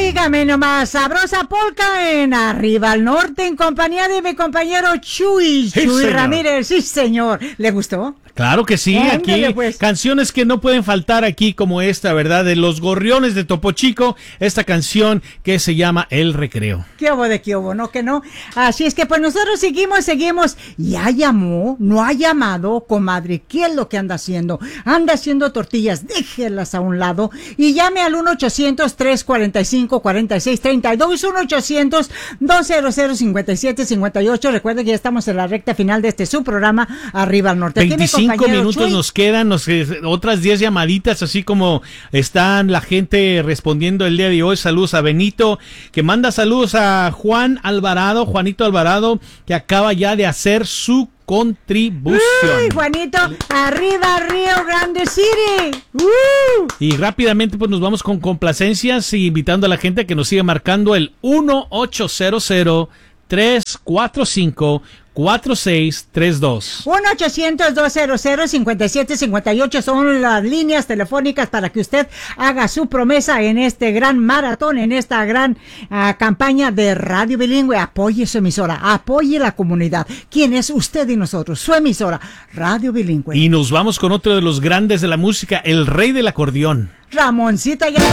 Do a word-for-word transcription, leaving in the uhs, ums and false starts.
Dígame nomás, sabrosa polca en Arriba al Norte en compañía de mi compañero Chuy, Sí, Chuy señor. Ramírez. Sí, señor. ¿Le gustó? Claro que sí, Ándale, aquí pues. canciones que no pueden faltar aquí como esta, ¿verdad? De Los Gorriones de Topo Chico, esta canción que se llama El Recreo. ¿Qué hubo de qué hubo? ¿No que no? Así es que pues nosotros seguimos, seguimos. Ya llamó, no ha llamado, comadre. ¿Qué es lo que anda haciendo? Anda haciendo tortillas, déjelas a un lado y llame al uno ochocientos, tres cuarenta y cinco, cuarenta y seis treinta y dos, uno ochocientos, doscientos, cincuenta y siete cincuenta y ocho. Recuerden que ya estamos en la recta final de este su programa Arriba al Norte. Aquí mi veinticinco compañero minutos Chuy. nos quedan, nos, eh, otras diez llamaditas, así como están la gente respondiendo el día de hoy. Saludos a Benito, que manda saludos a Juan Alvarado, Juanito Alvarado, que acaba ya de hacer su contribución. Uy, Juanito, arriba Río Grande City. Uh. Y rápidamente pues nos vamos con complacencias y invitando a la gente a que nos siga marcando el uno ochocientos, tres cuatro cinco, cuatro seis tres dos. uno ochocientos, doscientos, cincuenta y siete cincuenta y ocho son las líneas telefónicas para que usted haga su promesa en este gran maratón, en esta gran uh, campaña de Radio Bilingüe. Apoye su emisora, apoye la comunidad. ¿Quién es usted y nosotros? Su emisora, Radio Bilingüe. Y nos vamos con otro de los grandes de la música, el rey del acordeón. Ramoncita.